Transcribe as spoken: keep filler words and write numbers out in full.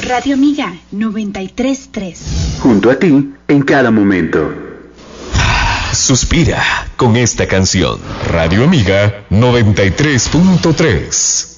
Radio Amiga noventa y tres punto tres. Junto a ti en cada momento. Suspira con esta canción. Radio Amiga noventa y tres punto tres.